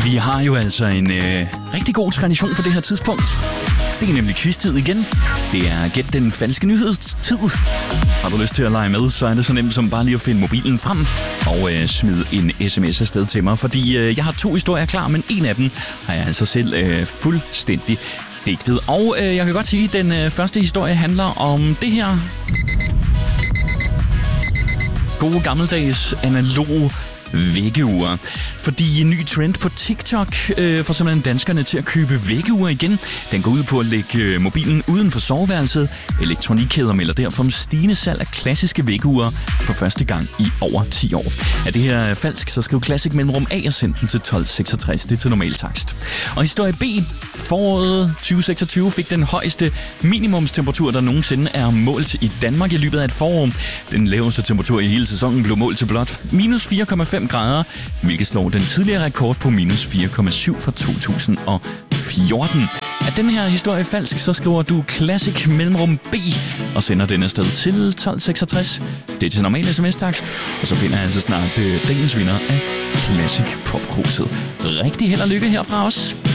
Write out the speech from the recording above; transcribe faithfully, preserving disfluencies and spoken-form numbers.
Vi har jo altså en øh, rigtig god tradition for det her tidspunkt. Det er nemlig quiz-tid igen. Det er Gæt den falske nyhedstid. Har du lyst til at lege med, så er det så nemt som bare lige at finde mobilen frem og øh, smide en sms afsted til mig. Fordi øh, jeg har to historier klar, men en af dem har jeg altså selv øh, fuldstændig digtet. Og øh, jeg kan godt sige, at den øh, første historie handler om det her. Gode gammeldags analoge væggeure. Fordi en ny trend på TikTok øh, får simpelthen danskerne til at købe væggeure igen. Den går ud på at lægge øh, mobilen uden for soveværelset. Elektronikkæder melder derfor om stigende salg af klassiske væggeure for første gang i over ti år. Er det her falsk, så skriv Classic mellemrum A og send den til tolv seksogtres. Det er til normal takst. Og historie B. Foråret tyve seksogtyve fik den højeste minimumstemperatur, der nogensinde er målt i Danmark i løbet af et forår. Den laveste temperatur i hele sæsonen blev målt til blot minus fire komma fem grader, hvilket slår den tidligere rekord på minus fire komma syv fra to tusind og fjorten. Er den her historie falsk, så skriver du Classic mellemrum B og sender den afsted til tolv seksogtres. Det er til normal sms-takst, og så finder jeg altså snart øh, dagens vinder af Classic Popkruset. Rigtig held og lykke herfra os.